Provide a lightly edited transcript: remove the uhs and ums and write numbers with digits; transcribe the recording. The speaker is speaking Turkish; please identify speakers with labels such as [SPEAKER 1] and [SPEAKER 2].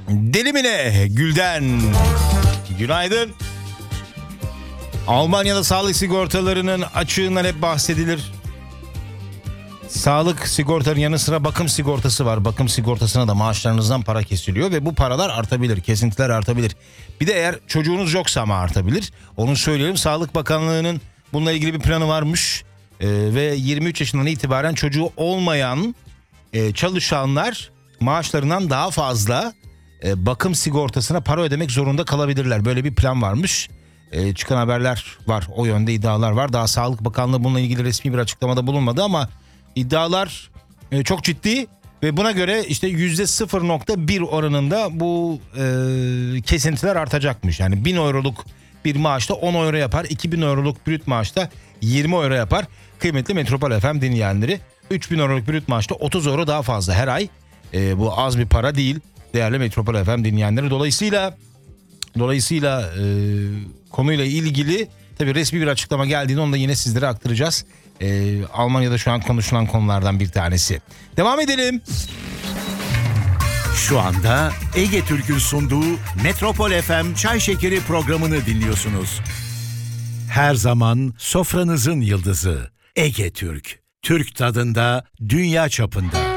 [SPEAKER 1] Delimine Gül'den günaydın. Almanya'da sağlık sigortalarının açığından hep bahsedilir. Sağlık sigortanın yanı sıra bakım sigortası var. Bakım sigortasına da maaşlarınızdan para kesiliyor ve bu paralar artabilir, kesintiler artabilir. Bir de eğer çocuğunuz yoksa ama artabilir. Onu söyleyelim. Sağlık Bakanlığı'nın bununla ilgili bir planı varmış. Ve 23 yaşından itibaren çocuğu olmayan çalışanlar maaşlarından daha fazla bakım sigortasına para ödemek zorunda kalabilirler. Böyle bir plan varmış. Çıkan haberler var. O yönde iddialar var. Daha Sağlık Bakanlığı bununla ilgili resmi bir açıklamada bulunmadı ama iddialar çok ciddi ve buna göre işte %0.1 oranında bu kesintiler artacakmış. Yani 1000 euroluk bir maaşta 10 euro yapar. 2000 euroluk brüt maaşta 20 euro yapar. Kıymetli Metropol FM dinleyenleri, 3000 euroluk brüt maaşta 30 euro daha fazla her ay. Bu az bir para değil değerli Metropol FM dinleyenleri. Dolayısıyla konuyla ilgili tabii resmi bir açıklama geldiğinde onu da yine sizlere aktaracağız. Almanya'da şu an konuşulan konulardan bir tanesi. Devam edelim.
[SPEAKER 2] Şu anda Ege Türk'ün sunduğu Metropol FM Çay Şekeri programını dinliyorsunuz. Her zaman sofranızın yıldızı Ege Türk. Türk tadında, dünya çapında.